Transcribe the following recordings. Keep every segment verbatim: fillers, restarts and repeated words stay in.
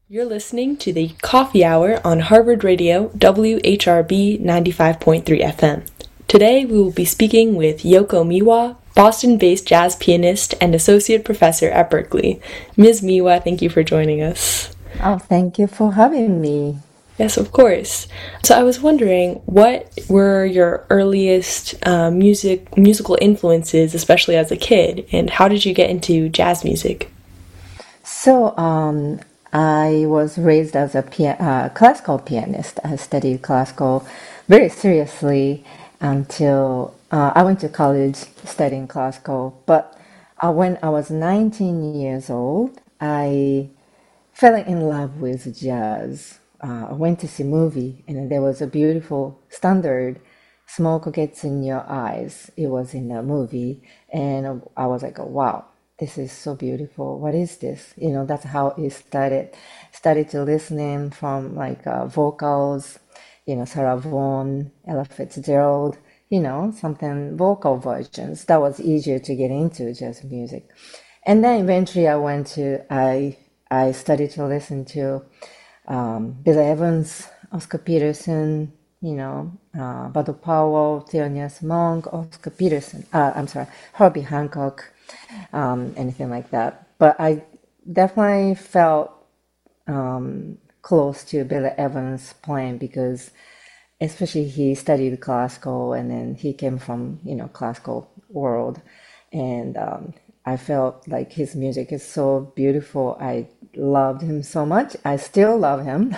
You're listening to the Coffee Hour on Harvard Radio, W H R B ninety-five point three F M. Today we will be speaking with Yoko Miwa, Boston-based jazz pianist and associate professor at Berklee. Miz Miwa, thank you for joining us. Oh, thank you for having me. Yes, of course. So I was wondering, what were your earliest uh, music musical influences, especially as a kid, and how did you get into jazz music? So, um, I was raised as a pia- uh, classical pianist. I studied classical very seriously until uh, I went to college studying classical. But uh, when I was nineteen years old, I fell in love with jazz. Uh, I went to see a movie, and there was a beautiful standard, "Smoke Gets in Your Eyes." It was in a movie, and I was like, oh, "Wow, this is so beautiful. What is this?" You know, that's how it started. Started to listening from like uh, vocals, you know, Sarah Vaughan, Ella Fitzgerald, you know, something vocal versions. That was easier to get into jazz music. And then eventually I went to, I I started to listen to um, Bill Evans, Oscar Peterson, you know, uh, Bud Powell, Thelonious Monk, Oscar Peterson, uh, I'm sorry, Herbie Hancock, um, anything like that. But I definitely felt um, close to Billy Evans playing because especially he studied classical and then he came from, you know, classical world. And um, I felt like his music is so beautiful. I loved him so much. I still love him.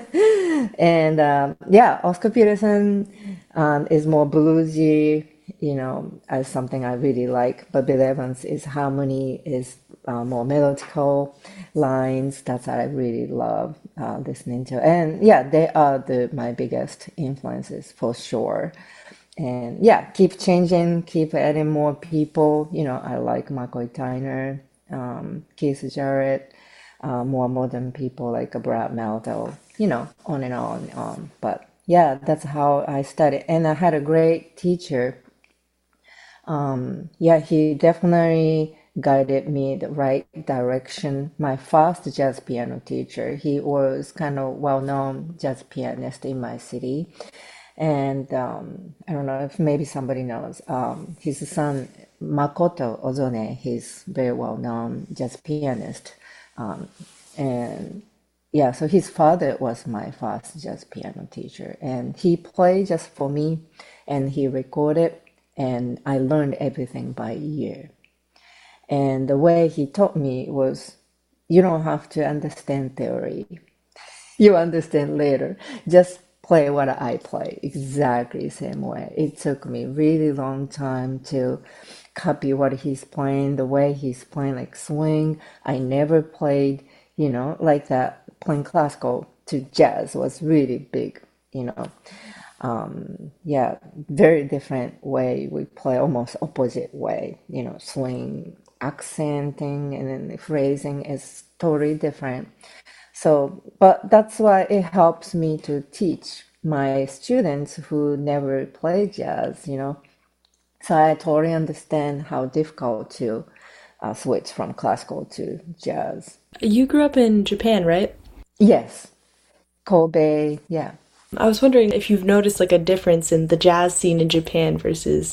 and um, yeah, Oscar Peterson um, is more bluesy, you know, as something I really like. But Bill Evans is harmony, is uh, more melodical lines. That's what I really love uh, listening to. And yeah, they are the my biggest influences for sure. And yeah, keep changing, keep adding more people. You know, I like McCoy Tyner, um, Keith Jarrett, uh, more modern people like Brad Mehldau, you know, on and on and on. But yeah, that's how I studied. And I had a great teacher. Um, yeah, he definitely guided me the right direction. My first jazz piano teacher, he was kind of well-known jazz pianist in my city. And um, I don't know if maybe somebody knows. Um, his son, Makoto Ozone, he's very well-known jazz pianist. Um, and yeah, so his father was my first jazz piano teacher. And he played just for me and he recorded and I learned everything by ear. And the way he taught me was you don't have to understand theory. You understand later. Just play what I play exactly same way. It took me really long time to copy what he's playing, the way he's playing like swing. I never played, you know, like that. Playing classical to jazz was really big, you know. Um, yeah, very different way. We play almost opposite way, you know, swing, accenting, and then the phrasing is totally different. So, but that's why it helps me to teach my students who never play jazz, you know. So I totally understand how difficult to uh, switch from classical to jazz. You grew up in Japan, right? Yes, Kobe, yeah. I was wondering if you've noticed like a difference in the jazz scene in Japan versus